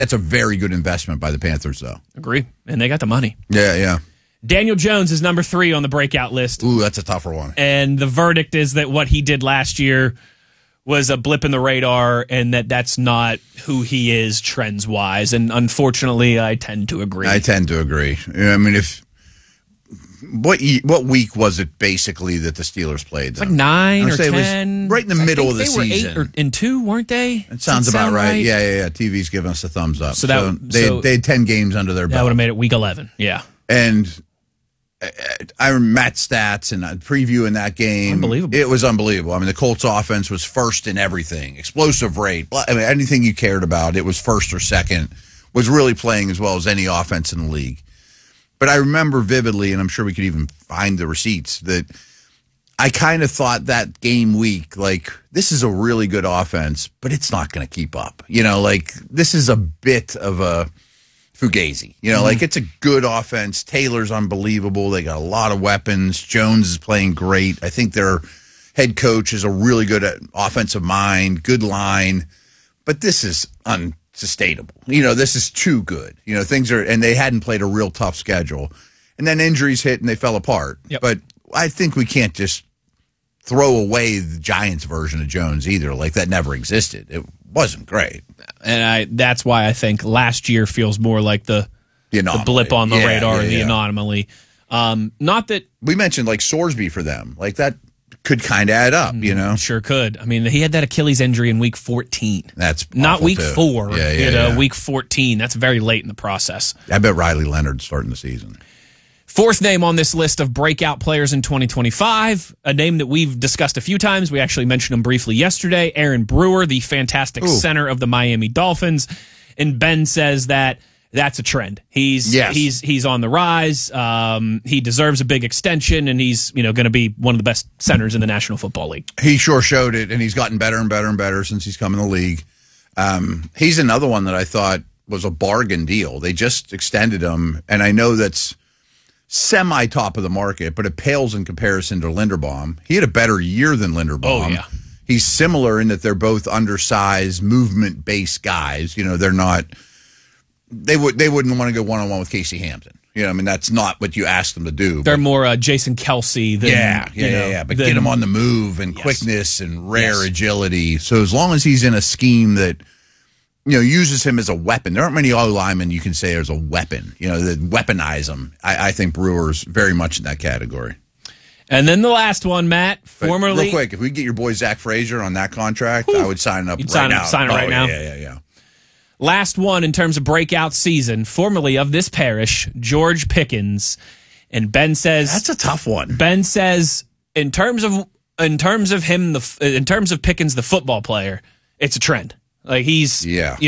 That's a very good investment by the Panthers, though. Agree. And they got the money. Yeah. Daniel Jones is number 3 on the breakout list. Ooh, that's a tougher one. And the verdict is that what he did last year was a blip in the radar and that's not who he is trends-wise. And unfortunately, I tend to agree. I mean, what week was it basically that the Steelers played? It's like 9 or 10. Right in the middle of the season. They were 8-2, weren't they? It sounds about right. Yeah. TV's giving us a thumbs up. So they had 10 games under their belt. That would have made it week 11. Yeah. And I remember Matt's stats and previewing that game. Unbelievable. It was unbelievable. I mean, the Colts offense was first in everything. Explosive rate. I mean, anything you cared about, it was first or second. Was really playing as well as any offense in the league. But I remember vividly, and I'm sure we could even find the receipts, that I kind of thought that game week, like, this is a really good offense, but it's not going to keep up. Like, this is a bit of a Fugazi. Like, it's a good offense. Taylor's unbelievable. They got a lot of weapons. Jones is playing great. I think their head coach is a really good offensive mind, good line. But this is unsustainable. This is too good. Things are, and they hadn't played a real tough schedule. And then injuries hit and they fell apart. Yep. But I think we can't just throw away the Giants version of Jones either. Like, that never existed. It wasn't great. And that's why I think last year feels more like the blip on the radar and the anomaly. Not that we mentioned like Sorsby for them. Like, that could kind of add up, Sure could. I mean, he had that Achilles injury in week 14. That's not week 4. Yeah. Week 14. That's very late in the process. I bet Riley Leonard's starting the season. 4th name on this list of breakout players in 2025, a name that we've discussed a few times. We actually mentioned him briefly yesterday. Aaron Brewer, the fantastic center of the Miami Dolphins. And Ben says that's a trend. He's on the rise. He deserves a big extension, and he's going to be one of the best centers in the National Football League. He sure showed it, and he's gotten better and better and better since he's come in the league. He's another one that I thought was a bargain deal. They just extended him, and I know that's semi-top of the market, but it pales in comparison to Linderbaum. He had a better year than Linderbaum. Oh, yeah. He's similar in that they're both undersized, movement-based guys. They're not – they wouldn't want to go one-on-one with Casey Hampton. That's not what you ask them to do. They're more Jason Kelsey than But get him on the move and quickness and rare agility. So as long as he's in a scheme that – uses him as a weapon. There aren't many O-linemen you can say there's a weapon, that weaponize him. I think Brewer's very much in that category. And then the last one, Matt, formerly... Real quick, if we could get your boy Zach Frazier on that contract, I would sign up now. Sign it right now? Yeah. Last one in terms of breakout season, formerly of this parish, George Pickens. And Ben says... That's a tough one. Ben says, in terms of Pickens, the football player, it's a trend. Like he's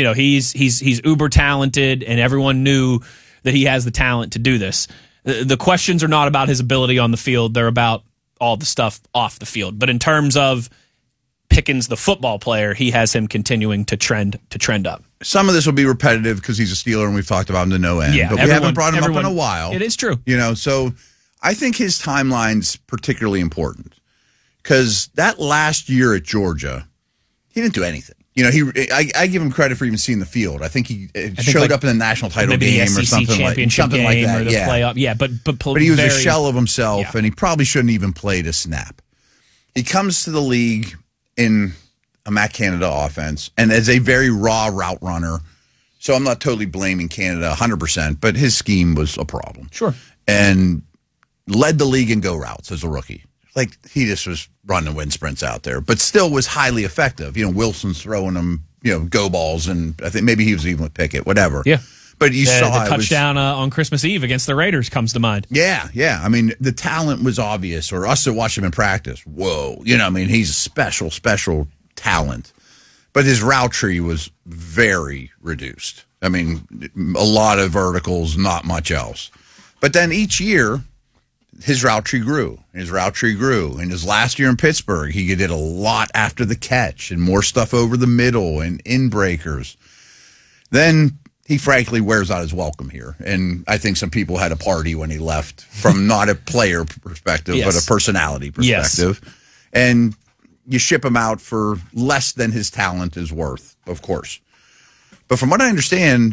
uber talented, and everyone knew that he has the talent to do this. The questions are not about his ability on the field; they're about all the stuff off the field. But in terms of Pickens, the football player, he has him continuing to trend up. Some of this will be repetitive because he's a Steeler, and we've talked about him to no end. Yeah, but we haven't brought him up in a while. It is true. So I think his timeline's particularly important because that last year at Georgia, he didn't do anything. I give him credit for even seeing the field. I think he showed up in the national title game or something like that. Or the playoff. Yeah, but he was a shell of himself, and he probably shouldn't even played a snap. He comes to the league in a Matt Canada offense, and as a very raw route runner. So I'm not totally blaming Canada 100%, but his scheme was a problem. Sure. And led the league in go routes as a rookie. Like, he just was running wind sprints out there, but still was highly effective. Wilson's throwing him, go balls, and I think maybe he was even with Pickett, whatever. Yeah. But you saw the touchdown on Christmas Eve against the Raiders comes to mind. Yeah. I mean, the talent was obvious, or us that watched him in practice. Whoa. He's a special talent. But his route tree was very reduced. I mean, a lot of verticals, not much else. But then each year, his route tree grew. In his last year in Pittsburgh, he did a lot after the catch and more stuff over the middle and in breakers. Then he frankly wears out his welcome here. And I think some people had a party when he left from not a player perspective, but a personality perspective. Yes. And you ship him out for less than his talent is worth, of course. But from what I understand,